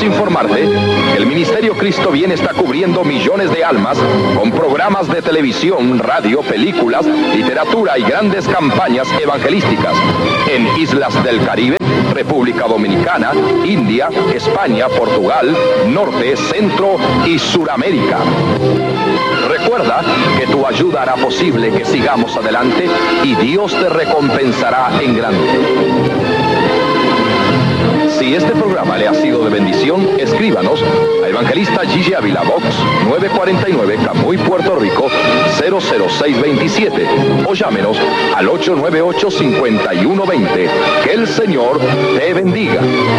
Queremos informarte que el Ministerio Cristo Viene está cubriendo millones de almas con programas de televisión, radio, películas, literatura y grandes campañas evangelísticas en islas del Caribe, República Dominicana, India, España, Portugal, Norte, Centro y Suramérica. Recuerda que tu ayuda hará posible que sigamos adelante y Dios te recompensará en grande. Si este programa le ha sido de bendición, escríbanos a Evangelista Gigi Ávila, Box 949, Camuy, Puerto Rico 00627 o llámenos al 898-5120. Que el Señor te bendiga.